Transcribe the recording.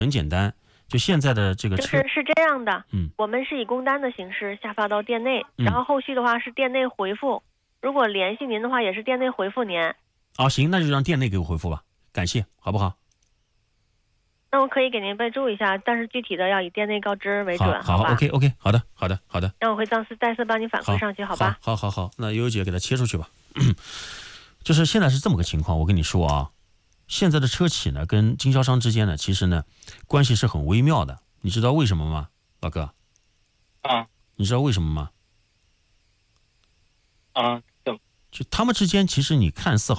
很简单，就现在的这个车， 是这样的， 嗯， 我们是以工单的形式下发到店内， 嗯然后后续的话是店内回复，如果联系您的话，也是店内回复您。 哦，行，那就让店内给我回复吧，感谢，好不好？ 那我可以给您备注一下，但是具体的要以店内告知为准， 好吧 ，OK，好的， 那我会再次帮您反馈上去，好吧？ 好，那悠悠姐给他切出去吧。就是现在是这么个情况，我跟你说啊，现在的车企呢跟经销商之间呢，其实呢关系是很微妙的，你知道为什么吗，老哥？ 啊， 你知道为什么吗？ 啊，怎么？ 就他们之间，其实你看似好。